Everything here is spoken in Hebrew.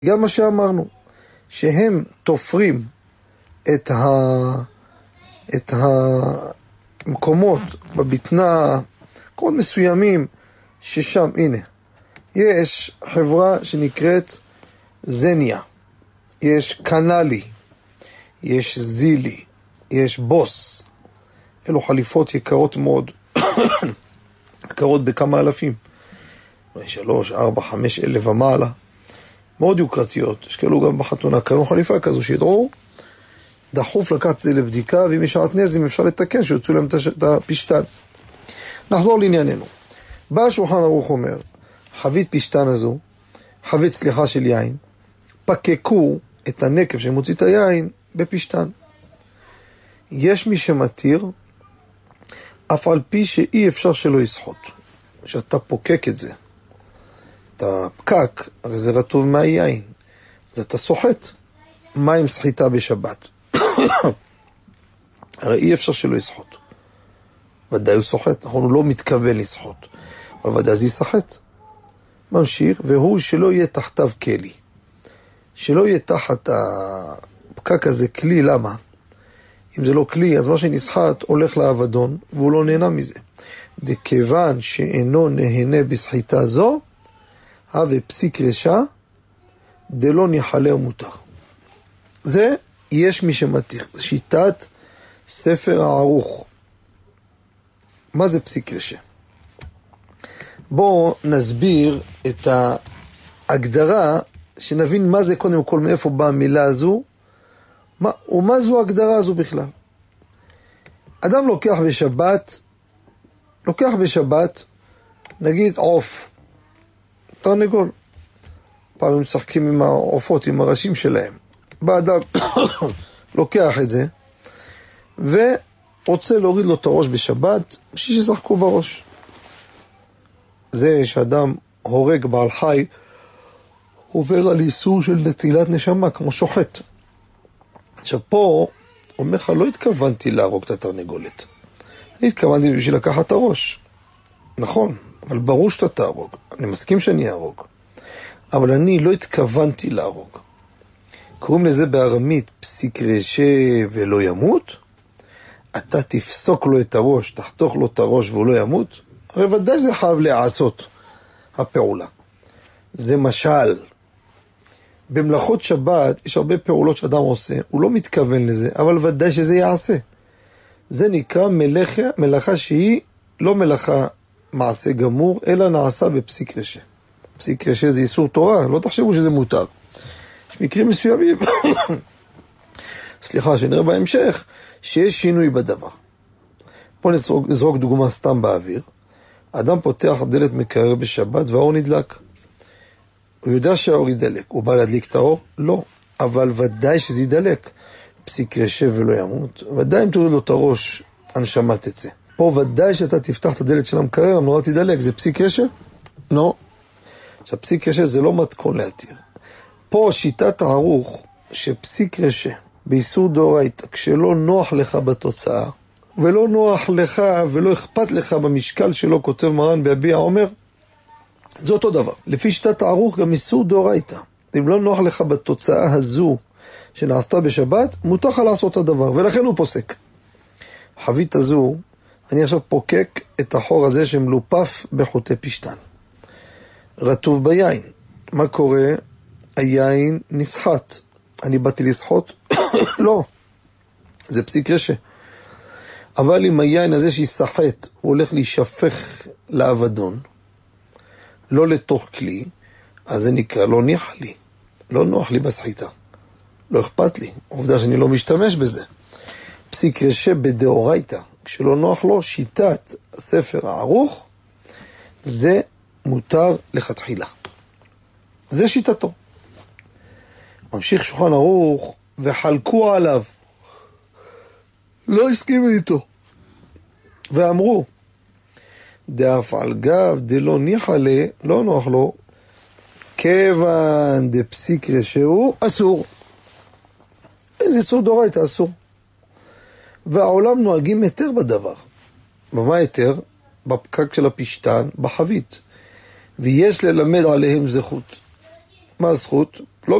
גם מה שאמרנו, שהם תופרים את המקומות בבטנה, מקומות מסוימים, ששם, הנה, יש חברה שנקראת זניה, יש קנלי, יש זילי, יש בוס. אלו חליפות יקרות מאוד, יקרות בכמה אלפים, 3, 4, 5 אלף ומעלה, מאוד יוקרתיות. שקלו גם בחתונה, קנו חליפה כזו שידעו, דחוף לקחת זה לבדיקה, ואם יש שעטנזים אפשר לתקן, שיוצאו להם את הפשטן. נחזור לענייננו. בא שולחן ערוך אומר, חבית פשטן הזו, חבית סליחה של יין, פקקו את הנקב שמוציא את היין בפשטן. יש מי שמתיר, אף על פי שאי אפשר שלא יסחוט. שאתה פוקק את זה. את הפקק, הרי זה רטוב מהיין. אז אתה סוחט. מה עם סחיטה בשבת? הרי אי אפשר שלא יסחוט. ודאי הוא סוחט. הוא לא מתכוון לסחוט. אבל ודאי זה יסחט. ממשיך, והוא שלא יהיה תחתיו כלי. שלא יהיה תחת הפקק הזה כלי, למה? אם זה לא כלי, אז מה שנסחט הולך לאבדון, והוא לא נהנה מזה. דכיוון שאינו נהנה בסחיטה זו, הווה פסיק רשע, דלא נחלה ומותר. זה יש מי שמתיר. שיטת ספר הערוך. מה זה פסיק רשע? בואו נסביר את ההגדרה, שנבין מה זה קודם כל, מאיפה באה המילה הזו, ומה זו ההגדרה הזו בכלל. אדם לוקח בשבת, נגיד עוף, תרנגול. פעם הם משחקים עם העופות, עם הראשים שלהם. בא אדם לוקח את זה, ורוצה להוריד לו את הראש בשבת, בשביל ששחקו בראש. זה שאדם הורג בעל חי, עובר על איסור של נטילת נשמה, כמו שוחט. עכשיו פה, אומר לך, לא התכוונתי להרוג את התרנגולת. אני התכוונתי בשביל לקחת את הראש. נכון, אבל ברור שאתה תהרוג. אני מסכים שאני אהרוג. אבל אני לא התכוונתי להרוג. קוראים לזה בארמית, פסיק רשע ולא ימות. אתה תפסוק לו את הראש, תחתוך לו את הראש והוא לא ימות. הרי ודאי זה חייב לעשות הפעולה. זה משל. במלאכות שבת יש הרבה פעולות שאדם עושה, הוא לא מתכוון לזה, אבל ודאי שזה יעשה. זה נקרא מלאכה שהיא לא מלאכה מעשה גמור, אלא נעשה בפסיק רשע. פסיק רשע זה איסור תורה, לא תחשבו שזה מותר. יש מקרים מסוימים, סליחה, שנראה בהמשך, שיש שינוי בדבר. פה נזרוק דוגמה סתם באוויר. אדם פותח דלת מקרר בשבת והאור נדלק. הוא יודע שהאור ידלק. הוא בא להדליק את האור? לא. אבל ודאי שזה ידלק. פסיק רשע ולא ימות. ודאי אם תוריד לו את הראש, הנשמה תצא. פה ודאי שאתה תפתח את הדלת של המקרר, המנורה תדלק. זה פסיק רשע? לא. עכשיו, פסיק רשע זה לא מתכון להתיר. פה שיטת הערוך שפסיק רשע, באיסור דאורייתא, כשלא נוח לך בתוצאה, ולא נוח לך ולא אכפת לך במשקל שלו, כותב מרן ביביע אומר, זה אותו דבר. לפי שיטת הערוך גם איסור דאורייתא. אם לא נוח לך בתוצאה הזו שנעשתה בשבת, מותר לך לעשות את הדבר, ולכן הוא פוסק. חבית הזו, אני עכשיו פוקק את החור הזה שמלופף בחוטי פשטן. רטוב ביין. מה קורה? היין נסחט. אני באתי לסחוט? לא. זה פסיק רשע. אבל אם היין הזה שיסחט, הוא הולך להישפך לאבדון, לא לתוך כלי, אז זה נקרא לא ניח לי. לא נוח לי בסחיטה. לא אכפת לי. עובדה שאני לא משתמש בזה. פסיק רשע בדאורייתא. כשלא נוח לו, שיטת הספר הערוך, זה מותר לכתחילה. זה שיטתו. ממשיך שולחן ערוך וחלקו עליו. לא הסכימו איתו. ואמרו, דאף על גב דלא ניחא לה, לא נוח לו, כיוון דפסיק רשע הוא אסור. איזה איסור דאורייתא אסור. והעולם נוהגים יותר בדבר. במה יותר? בפקק של הפשטן, בחבית. ויש ללמד עליהם זכות. מה הזכות?